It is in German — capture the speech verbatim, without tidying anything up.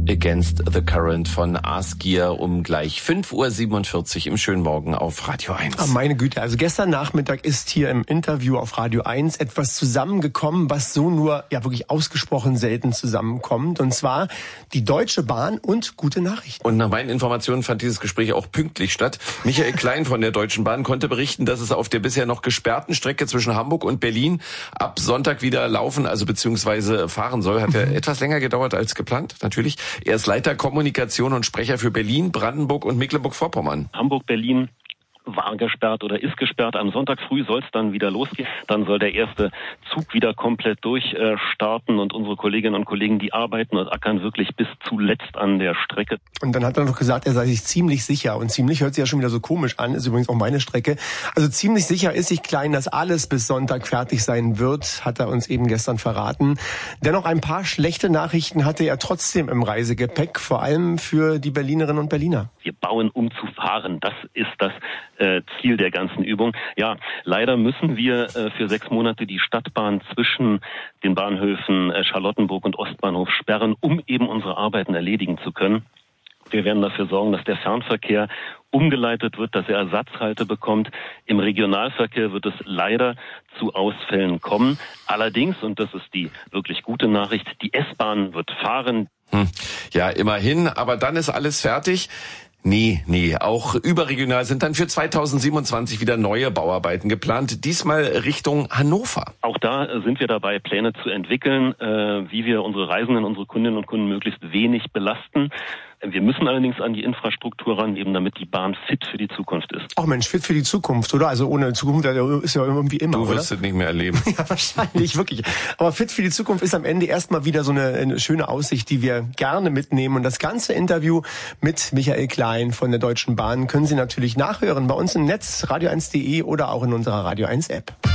Against the Current von Asgear um gleich fünf Uhr siebenundvierzig im schönen Morgen auf Radio eins. Oh, meine Güte, also gestern Nachmittag ist hier im Interview auf Radio eins etwas zusammengekommen, was so nur ja wirklich ausgesprochen selten zusammenkommt. Und zwar die Deutsche Bahn und gute Nachrichten. Und nach meinen Informationen fand dieses Gespräch auch pünktlich statt. Michael Klein von der Deutschen Bahn konnte berichten, dass es auf der bisher noch gesperrten Strecke zwischen Hamburg und Berlin ab Sonntag wieder laufen, also beziehungsweise fahren soll. Hat ja mhm. etwas länger gedauert als geplant, natürlich. Er ist Leiter Kommunikation und Sprecher für Berlin, Brandenburg und Mecklenburg-Vorpommern. Hamburg, Berlin war gesperrt oder ist gesperrt. Am Sonntag früh soll es dann wieder losgehen. Dann soll der erste Zug wieder komplett durchstarten und unsere Kolleginnen und Kollegen, die arbeiten und ackern wirklich bis zuletzt an der Strecke. Und dann hat er noch gesagt, er sei sich ziemlich sicher. Und ziemlich hört sich ja schon wieder so komisch an, ist übrigens auch meine Strecke. Also ziemlich sicher ist sich Klein, dass alles bis Sonntag fertig sein wird, hat er uns eben gestern verraten. Dennoch ein paar schlechte Nachrichten hatte er trotzdem im Reisegepäck, vor allem für die Berlinerinnen und Berliner. Wir bauen, um zu fahren. Das ist das äh, Ziel der ganzen Übung. Ja, leider müssen wir äh, für sechs Monate die Stadtbahn zwischen den Bahnhöfen äh, Charlottenburg und Ostbahnhof sperren, um eben unsere Arbeiten erledigen zu können. Wir werden dafür sorgen, dass der Fernverkehr umgeleitet wird, dass er Ersatzhalte bekommt. Im Regionalverkehr wird es leider zu Ausfällen kommen. Allerdings, und das ist die wirklich gute Nachricht, die S-Bahn wird fahren. Hm. Ja, immerhin, aber dann ist alles fertig. Nee, nee, auch überregional sind dann für zweitausendsiebenundzwanzig wieder neue Bauarbeiten geplant, diesmal Richtung Hannover. Auch da sind wir dabei, Pläne zu entwickeln, äh, wie wir unsere Reisenden, unsere Kundinnen und Kunden möglichst wenig belasten. Wir müssen allerdings an die Infrastruktur ran, eben damit die Bahn fit für die Zukunft ist. Ach Mensch, fit für die Zukunft, oder? Also ohne Zukunft ist ja irgendwie immer, Du wirst oder? es nicht mehr erleben. Ja, wahrscheinlich, wirklich. Aber fit für die Zukunft ist am Ende erstmal wieder so eine, eine schöne Aussicht, die wir gerne mitnehmen. Und das ganze Interview mit Michael Klein von der Deutschen Bahn können Sie natürlich nachhören bei uns im Netz, radio eins punkt de oder auch in unserer Radio eins App.